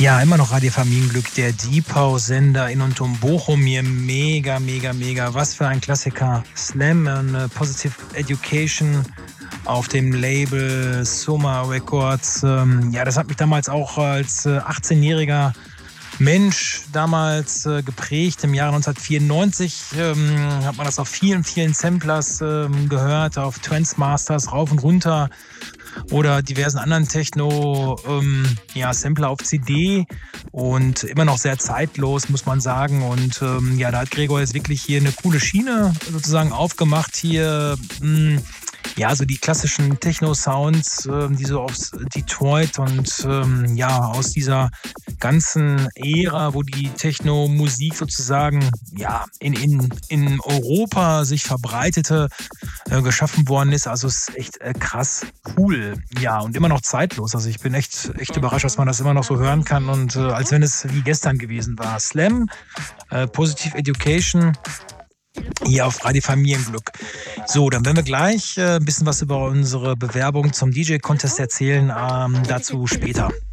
Ja, immer noch Radio Familienglück, der Deep House-Sender in und um Bochum hier. Mega, mega, mega. Was für ein Klassiker. Slam and Positive Education auf dem Label Soma Records. Ja, das hat mich damals auch als 18-jähriger Mensch damals geprägt. Im Jahre 1994 hat man das auf vielen, vielen Samplers gehört, auf Transmasters rauf und runter oder diversen anderen Techno-Sampler auf CD und immer noch sehr zeitlos, muss man sagen. Und ja, da hat Gregor jetzt wirklich hier eine coole Schiene sozusagen aufgemacht hier. Ja, so die klassischen Techno-Sounds, die so aus Detroit und ja, aus dieser ganzen Ära, wo die Techno-Musik sozusagen ja in Europa sich verbreitete, geschaffen worden ist. Also es ist echt krass cool. Ja, und immer noch zeitlos. Also ich bin echt überrascht, dass man das immer noch so hören kann und als wenn es wie gestern gewesen war. Slam, Positive Education, hier auf Radio Familienglück. So, dann werden wir gleich ein bisschen was über unsere Bewerbung zum DJ-Contest erzählen. Dazu später.